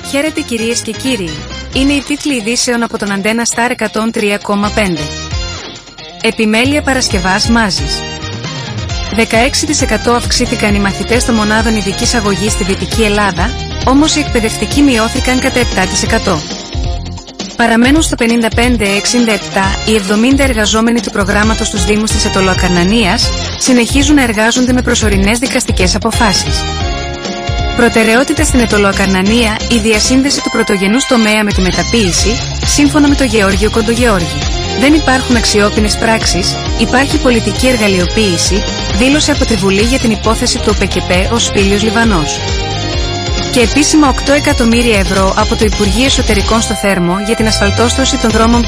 Χαίρετε κυρίες και κύριοι. Είναι οι τίτλοι ειδήσεων από τον Αντένα Star 103,5. Επιμέλεια Παρασκευάς Μάζης. 16% αυξήθηκαν οι μαθητές των μονάδων ειδικής αγωγής στη Δυτική Ελλάδα, όμως οι εκπαιδευτικοί μειώθηκαν κατά 7%. Παραμένουν στο 55-67, οι 70 εργαζόμενοι του προγράμματος στους Δήμους της Αιτωλοακαρνανίας συνεχίζουν να εργάζονται με προσωρινές δικαστικές αποφάσεις. Προτεραιότητα στην Αιτωλοακαρνανία, η διασύνδεση του πρωτογενούς τομέα με τη μεταποίηση, σύμφωνα με τον Γεώργιο Κοντογεώργη. Δεν υπάρχουν αξιόπινες πράξεις, υπάρχει πολιτική εργαλειοποίηση, δήλωσε από τη Βουλή για την υπόθεση του ΟΠΕΚΕΠΕ ο Σπήλιος Λιβανός. Και επίσημα 8 εκατομμύρια ευρώ από το Υπουργείο Εσωτερικών στο Θέρμο για την ασφαλτόστρωση των δρόμων